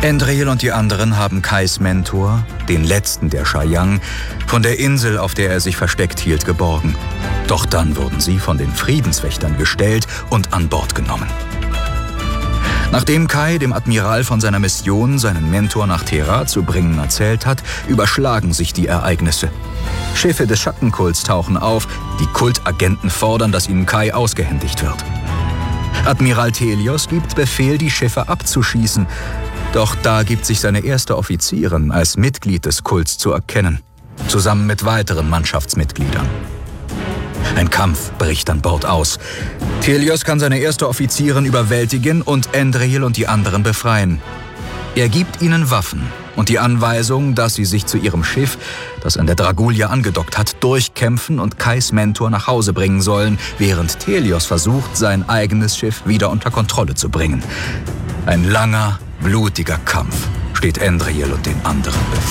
Endril und die anderen haben Kais Mentor, den letzten der Shayang, von der Insel, auf der er sich versteckt hielt, geborgen. Doch dann wurden sie von den Friedenswächtern gestellt und an Bord genommen. Nachdem Kai dem Admiral von seiner Mission, seinen Mentor nach Thera zu bringen, erzählt hat, überschlagen sich die Ereignisse. Schiffe des Schattenkults tauchen auf, die Kultagenten fordern, dass ihnen Kai ausgehändigt wird. Admiral Thelios gibt Befehl, die Schiffe abzuschießen. Doch da gibt sich seine erste Offizierin als Mitglied des Kults zu erkennen, zusammen mit weiteren Mannschaftsmitgliedern. Ein Kampf bricht an Bord aus. Thelios kann seine erste Offizierin überwältigen und Endril und die anderen befreien. Er gibt ihnen Waffen und die Anweisung, dass sie sich zu ihrem Schiff, das an der Dragulia angedockt hat, durchkämpfen und Kais Mentor nach Hause bringen sollen, während Thelios versucht, sein eigenes Schiff wieder unter Kontrolle zu bringen. Ein langer, blutiger Kampf steht Endril und den anderen bevor.